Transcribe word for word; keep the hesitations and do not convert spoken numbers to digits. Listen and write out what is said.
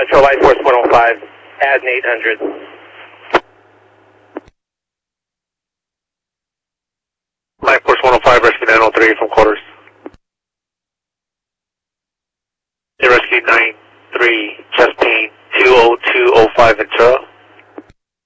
Metro Light Force one oh five, add an eight hundred. Light Force one oh five, rescue nine oh three from quarters. They rescued nine.